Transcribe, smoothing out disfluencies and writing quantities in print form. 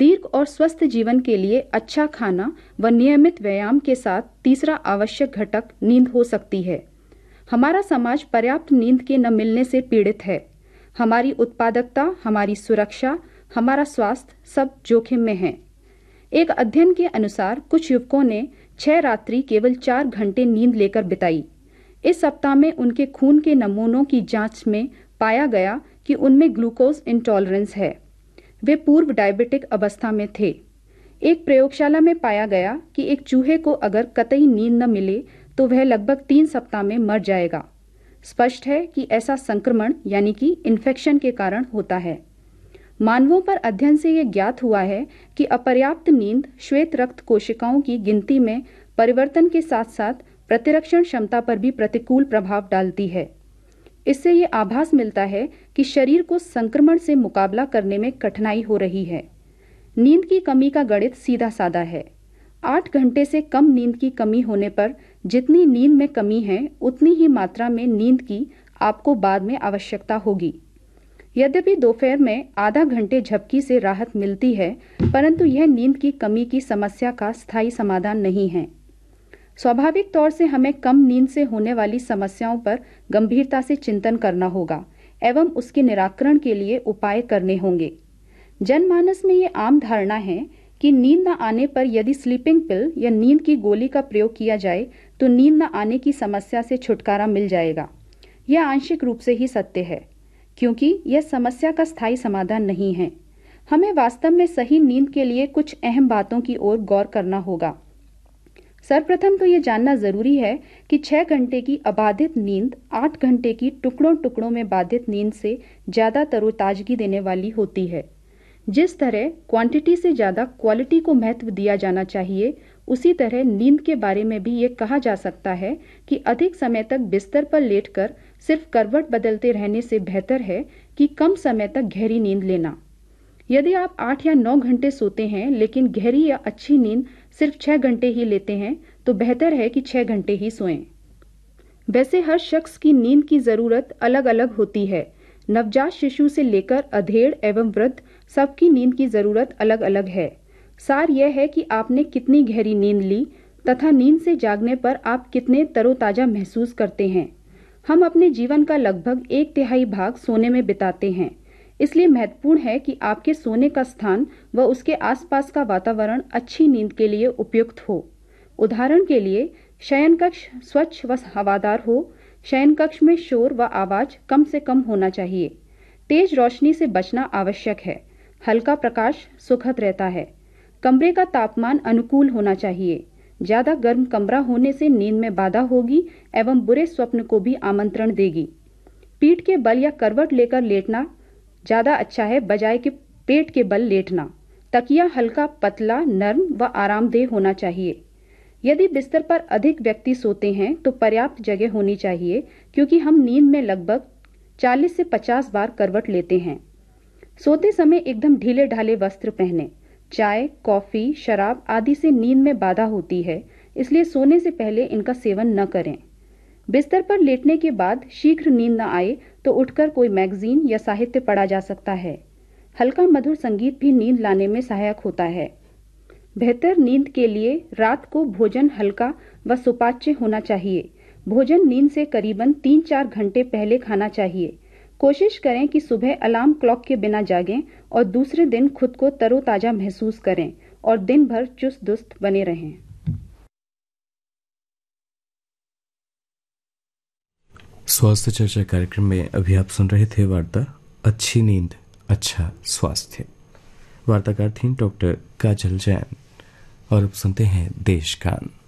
दीर्घ और स्वस्थ जीवन के लिए अच्छा खाना व नियमित व्यायाम के साथ तीसरा आवश्यक घटक नींद हो सकती है। हमारा समाज पर्याप्त नींद के न मिलने से पीड़ित है। हमारी उत्पादकता, हमारी सुरक्षा, हमारा स्वास्थ्य सब जोखिम में है। एक अध्ययन के अनुसार कुछ युवकों ने 6 रात्रि केवल 4 घंटे नींद लेकर बिताई। इस सप्ताह में उनके खून के नमूनों की जांच में पाया गया कि उनमें ग्लूकोज इंटॉलरेंस है। वे पूर्व डायबिटिक अवस्था में थे। एक प्रयोगशाला में पाया गया कि एक चूहे को अगर कतई नींद न मिले तो वह लगभग 3 सप्ताह में मर जाएगा। स्पष्ट है कि ऐसा संक्रमण यानी कि इन्फेक्शन के कारण होता है। मानवों पर अध्ययन से यह ज्ञात हुआ है कि अपर्याप्त नींद श्वेत रक्त कोशिकाओं की गिनती में परिवर्तन के साथ साथ प्रतिरक्षण क्षमता पर भी प्रतिकूल प्रभाव डालती है। इससे ये आभास मिलता है कि शरीर को संक्रमण से मुकाबला करने में कठिनाई हो रही है। नींद की कमी का गणित सीधा साधा है। 8 घंटे से कम नींद की कमी होने पर जितनी नींद में कमी है उतनी ही मात्रा में नींद की आपको बाद में आवश्यकता होगी। यद्यपि दोपहर में आधा घंटे झपकी से राहत मिलती है, परंतु यह नींद की कमी की समस्या का स्थायी समाधान नहीं है। स्वाभाविक तौर से हमें कम नींद से होने वाली समस्याओं पर गंभीरता से चिंतन करना होगा एवं उसके निराकरण के लिए उपाय करने होंगे। जनमानस में ये आम धारणा है कि नींद न आने पर यदि स्लीपिंग पिल या नींद की गोली का प्रयोग किया जाए तो नींद न आने की समस्या से छुटकारा मिल जाएगा। यह आंशिक रूप से ही सत्य है, क्योंकि यह समस्या का स्थायी समाधान नहीं है। हमें वास्तव में सही नींद के लिए कुछ अहम बातों की ओर गौर करना होगा। सर्वप्रथम तो यह जानना जरूरी है कि 6 घंटे की अबाधित नींद 8 घंटे की टुकड़ों टुकड़ों में बाधित नींद से ज्यादा तरोताजगी देने वाली होती है। जिस तरह क्वांटिटी से ज्यादा क्वालिटी को महत्व दिया जाना चाहिए, उसी तरह नींद के बारे में भी ये कहा जा सकता है कि अधिक समय तक बिस्तर पर लेटकर सिर्फ करवट बदलते रहने से बेहतर है कि कम समय तक गहरी नींद लेना। यदि आप 8 या 9 घंटे सोते हैं लेकिन गहरी या अच्छी नींद सिर्फ 6 घंटे ही लेते हैं तो बेहतर है कि 6 घंटे ही सोएं। वैसे हर शख्स की नींद की जरूरत अलग अलग होती है। नवजात शिशु से लेकर अधेड़ एवं वृद्ध सबकी नींद की जरूरत अलग अलग है। सार यह है कि आपने कितनी गहरी नींद ली तथा नींद से जागने पर आप कितने तरोताजा महसूस करते हैं। हम अपने जीवन का लगभग 1/3 भाग सोने में बिताते हैं, इसलिए महत्वपूर्ण है कि आपके सोने का स्थान व उसके आसपास का वातावरण अच्छी नींद के लिए उपयुक्त हो। उदाहरण के लिए शयन कक्ष स्वच्छ व हवादार हो। शयन कक्ष में शोर व आवाज कम से कम होना चाहिए। तेज रोशनी से बचना आवश्यक है। हल्का प्रकाश सुखद रहता है। कमरे का तापमान अनुकूल होना चाहिए। ज्यादा गर्म कमरा होने से नींद में बाधा होगी एवं बुरे स्वप्न को भी आमंत्रण देगी। पीठ के बल या करवट लेकर लेटना ज्यादा अच्छा है बजाय कि पेट के बल लेटना। तकिया हल्का, पतला, नर्म व आरामदेह होना चाहिए। यदि बिस्तर पर अधिक व्यक्ति सोते हैं तो पर्याप्त जगह होनी चाहिए, क्योंकि हम नींद में लगभग 40 से 50 बार करवट लेते हैं। सोते समय एकदम ढीले ढाले वस्त्र पहने। चाय, कॉफी, शराब आदि से नींद में बाधा होती है, इसलिए सोने से पहले इनका सेवन न करें। बिस्तर पर लेटने के बाद शीघ्र नींद न आए तो उठकर कोई मैगजीन या साहित्य पढ़ा जा सकता है। हल्का मधुर संगीत भी नींद लाने में सहायक होता है। बेहतर नींद के लिए रात को भोजन हल्का व सुपाच्य होना चाहिए। भोजन नींद से करीबन 3-4 घंटे पहले खाना चाहिए। कोशिश करें कि सुबह अलार्म क्लॉक के बिना जागें और दूसरे दिन खुद को तरोताजा महसूस करें और दिन भर चुस्त दुरुस्त बने रहें। स्वास्थ्य चर्चा कार्यक्रम में अभी आप सुन रहे थे वार्ता अच्छी नींद अच्छा स्वास्थ्य। वार्ताकार थी डॉक्टर काजल जैन। और अब सुनते हैं देश गान।